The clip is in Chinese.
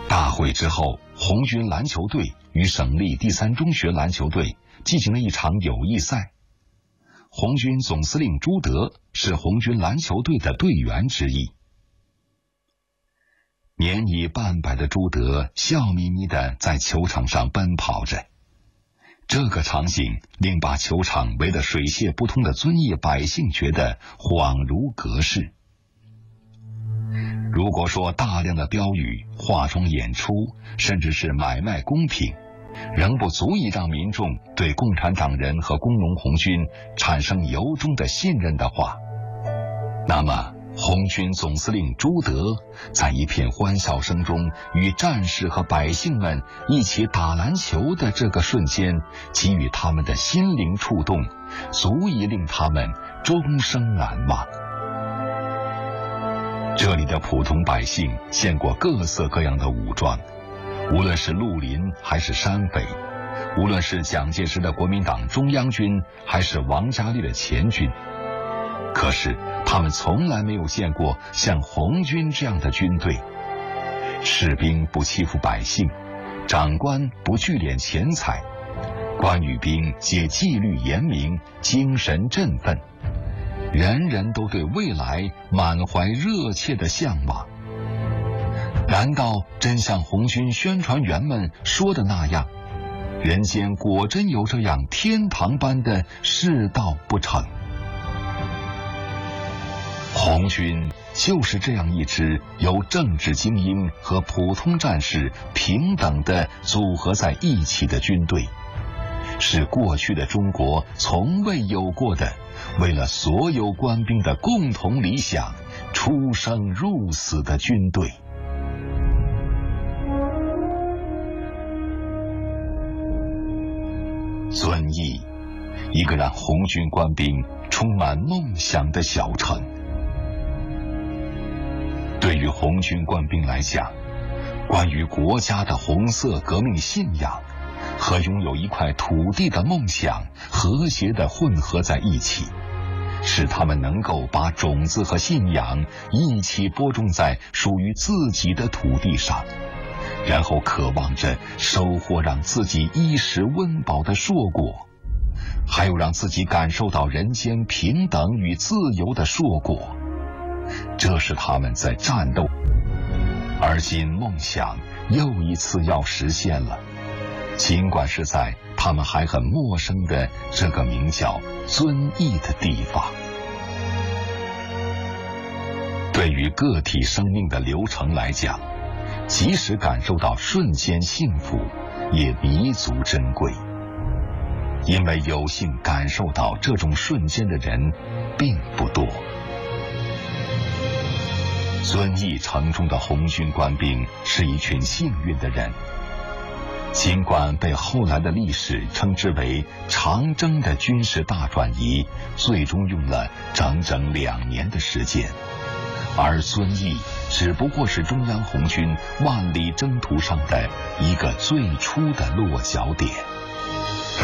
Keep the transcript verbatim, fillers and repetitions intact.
大会之后，红军篮球队与省立第三中学篮球队进行了一场友谊赛。红军总司令朱德是红军篮球队的队员之一。年已半百的朱德笑眯眯地在球场上奔跑着，这个场景令把球场围得水泄不通的遵义百姓觉得恍如隔世。如果说大量的标语、化妆演出，甚至是买卖公平，仍不足以让民众对共产党人和工农红军产生由衷的信任的话，那么红军总司令朱德在一片欢笑声中与战士和百姓们一起打篮球的这个瞬间，给予他们的心灵触动，足以令他们终生难忘。这里的普通百姓见过各色各样的武装，无论是绿林还是山匪，无论是蒋介石的国民党中央军还是王家卫的前军，可是他们从来没有见过像红军这样的军队。士兵不欺负百姓，长官不聚敛钱财，官与兵皆纪律严明，精神振奋，人人都对未来满怀热切的向往。难道真像红军宣传员们说的那样，人间果真有这样天堂般的世道不成？红军就是这样一支由政治精英和普通战士平等地组合在一起的军队，是过去的中国从未有过的，为了所有官兵的共同理想出生入死的军队。遵义，一个让红军官兵充满梦想的小城。对于红军官兵来讲，关于国家的红色革命信仰和拥有一块土地的梦想和谐地混合在一起，使他们能够把种子和信仰一起播种在属于自己的土地上，然后渴望着收获让自己衣食温饱的硕果，还有让自己感受到人间平等与自由的硕果。这是他们在战斗，而今梦想又一次要实现了，尽管是在他们还很陌生的这个名叫遵义的地方。对于个体生命的流程来讲，即使感受到瞬间幸福，也弥足珍贵，因为有幸感受到这种瞬间的人并不多。遵义城中的红军官兵是一群幸运的人，尽管被后来的历史称之为长征的军事大转移，最终用了整整两年的时间，而遵义只不过是中央红军万里征途上的一个最初的落脚点。